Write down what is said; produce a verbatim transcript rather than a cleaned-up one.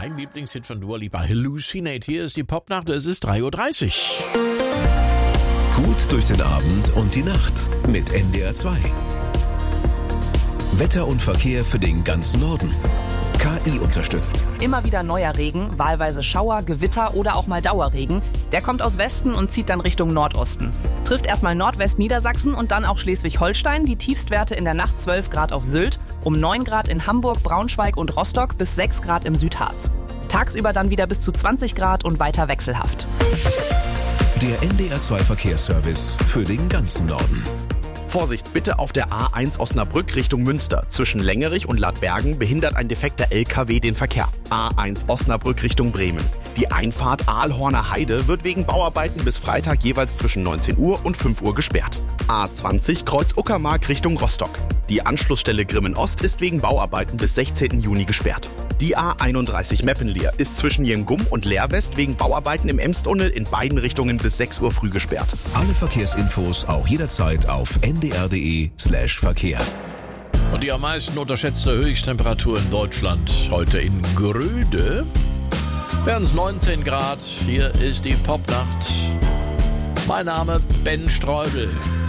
mein Lieblingshit von Dua Lipa, Hallucinate. Hier ist die Popnacht, es ist drei Uhr dreißig. Gut durch den Abend und die Nacht mit N D R zwei. Wetter und Verkehr für den ganzen Norden. K I unterstützt. Immer wieder neuer Regen, wahlweise Schauer, Gewitter oder auch mal Dauerregen. Der kommt aus Westen und zieht dann Richtung Nordosten. Trifft erstmal Nordwest-Niedersachsen und dann auch Schleswig-Holstein. Die Tiefstwerte in der Nacht zwölf Grad auf Sylt, um neun Grad in Hamburg, Braunschweig und Rostock bis sechs Grad im Südharz. Tagsüber dann wieder bis zu zwanzig Grad und weiter wechselhaft. Der N D R zwei Verkehrsservice für den ganzen Norden. Vorsicht, bitte auf der A eins Osnabrück Richtung Münster. Zwischen Längerich und Ladbergen behindert ein defekter L K W den Verkehr. A eins Osnabrück Richtung Bremen. Die Einfahrt Aalhorner Heide wird wegen Bauarbeiten bis Freitag jeweils zwischen neunzehn Uhr und fünf Uhr gesperrt. A zwanzig Kreuz Uckermark Richtung Rostock. Die Anschlussstelle Grimmen Ost ist wegen Bauarbeiten bis sechzehnten Juni gesperrt. Die A einunddreißig Meppenleer ist zwischen Jengum und Leerwest wegen Bauarbeiten im Emstunnel in beiden Richtungen bis sechs Uhr früh gesperrt. Alle Verkehrsinfos auch jederzeit auf n d r punkt d e slash Verkehr. Und die am meisten unterschätzte Höchsttemperatur in Deutschland heute in Gröde. Wären es neunzehn Grad. Hier ist die Popnacht. Mein Name Ben Streudel.